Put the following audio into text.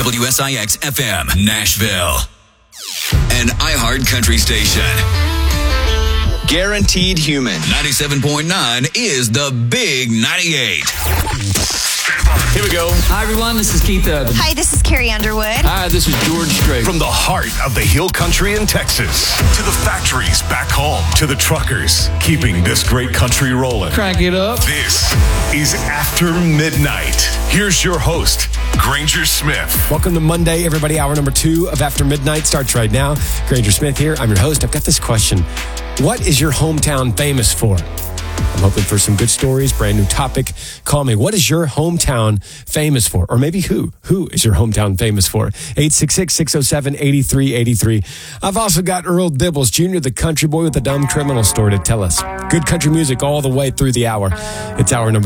WSIX FM, Nashville. An iHeart Country station. Guaranteed Human. 97.9 is the Big 98. Here we go. Hi, everyone. This is Keith Urban. Hi, this is Carrie Underwood. Hi, this is George Strait. From the heart of the Hill Country in Texas to the factories back home to the truckers keeping this great country rolling. Crank it up. This is After Midnight. Here's your host, Granger Smith. Welcome to Monday, everybody. Hour number 2 of After Midnight starts right now. Granger Smith here. I'm your host. I've got this question. What is your hometown famous for? I'm hoping for some good stories, brand new topic. Call me. What is your hometown famous for? Or maybe who? Who is your hometown famous for? 866-607-8383. I've also got Earl Dibbles, Jr., the country boy with the dumb criminal story to tell us. Good country music all the way through the hour. It's hour number